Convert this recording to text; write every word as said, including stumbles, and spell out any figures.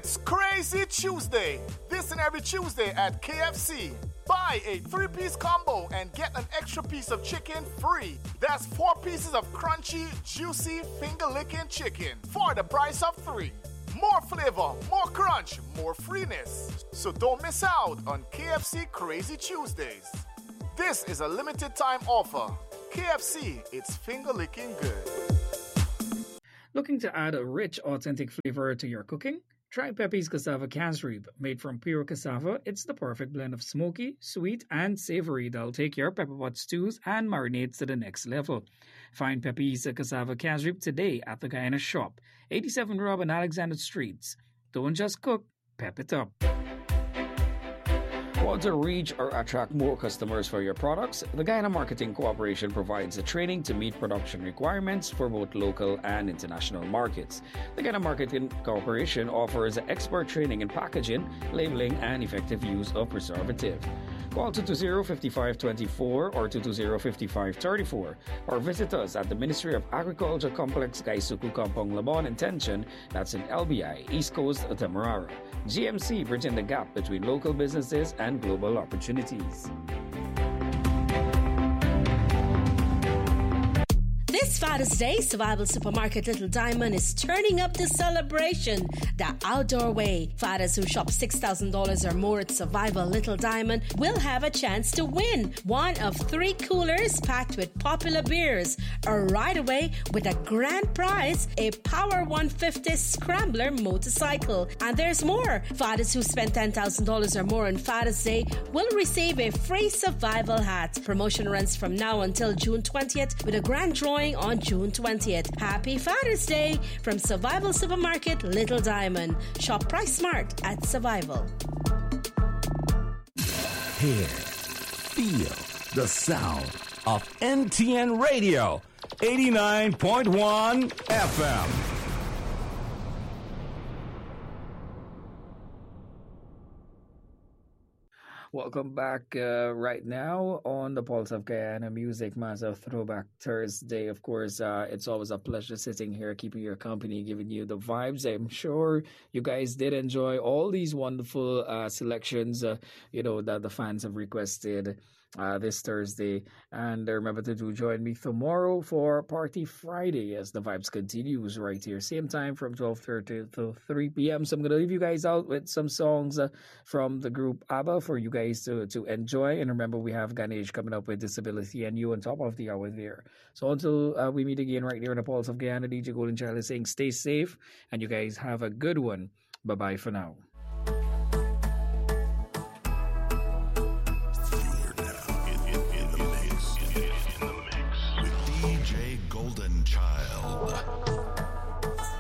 It's Crazy Tuesday. This and every Tuesday at K F C. Buy a three-piece combo and get an extra piece of chicken free. That's four pieces of crunchy, juicy, finger-licking chicken for the price of three. More flavor, more crunch, more freeness. So don't miss out on K F C Crazy Tuesdays. This is a limited time offer. K F C, it's finger-licking good. Looking to add a rich, authentic flavor to your cooking? Try Pepe's Cassava Casserib. Made from pure cassava, it's the perfect blend of smoky, sweet, and savory that'll take your pepper pot stews and marinades to the next level. Find Pepe's Cassava Casserib today at the Guyana Shop, eighty-seven Rob and Alexander Streets. Don't just cook, pep it up. Want to reach or attract more customers for your products? The Guyana Marketing Corporation provides the training to meet production requirements for both local and international markets. The Guyana Marketing Corporation offers expert training in packaging, labeling, and effective use of preservative. Call two two zero, five five two four or two two zero, five five three four or visit us at the Ministry of Agriculture Complex Gaisuku Kampong Labon in Tension, that's in L B I, East Coast, Demerara. G M C, bridging the gap between local businesses and global opportunities. This Father's Day, Survival Supermarket Little Diamond is turning up the celebration the outdoor way. Fathers who shop six thousand dollars or more at Survival Little Diamond will have a chance to win one of three coolers packed with popular beers, or right away with a grand prize, a Power one fifty Scrambler motorcycle. And there's more. Fathers who spend ten thousand dollars or more on Father's Day will receive a free survival hat. Promotion runs from now until June twentieth with a grand drawing on June twentieth. Happy Father's Day from Survival Supermarket Little Diamond. Shop Price Smart at Survival. Hear, feel the sound of N T N Radio, eighty-nine point one F M. Welcome back uh, right now on the Pulse of Guyana Music Massive Throwback Thursday. Of course, uh, it's always a pleasure sitting here, keeping your company, giving you the vibes. I'm sure you guys did enjoy all these wonderful uh, selections, uh, you know, that the fans have requested uh, this Thursday. And remember to do join me tomorrow for Party Friday as the vibes continues right here. Same time from twelve thirty to three p.m. So I'm going to leave you guys out with some songs uh, from the group ABBA for you guys to, to enjoy. And remember, we have Ganesh coming up with Disability and you on top of the hour there. So until uh, we meet again right here on the Pulse of Guyana, D J Golden Child is saying stay safe and you guys have a good one. Bye-bye for now. Golden Child.